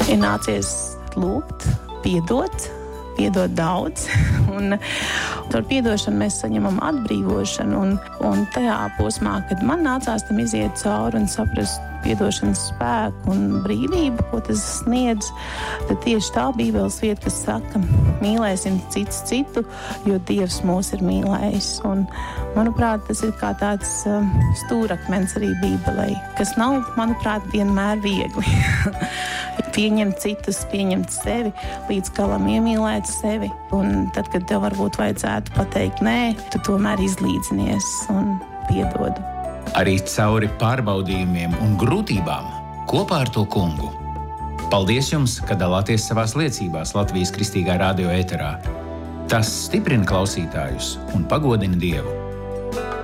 Ir nācies lūgt, piedot daudz, un ar piedošanu mēs saņemam atbrīvošanu, un tajā posmā, kad man nācās tam iziet cauri un saprast piedošanas spēku un brīvību, ko tas sniedz, tad tieši tā Bībeles vieta, kas saka, mīlēsim cits citu, jo Dievs mūs ir mīlējis. Un, manuprāt, tas ir kā tāds stūrakmens arī Bībelei, kas nav, manuprāt, vienmēr viegli. Pieņemt citus, pieņemt sevi, līdz galam iemīlēt sevi. Un tad, kad tev varbūt vajadzētu pateikt nē, tu tomēr izlīdzinies un piedod. Arī cauri pārbaudījumiem un grūtībām kopā ar to kungu. Paldies jums, ka dalāties savās liecībās Latvijas Kristīgā radio ēterā. Tas stiprina klausītājus un pagodina Dievu.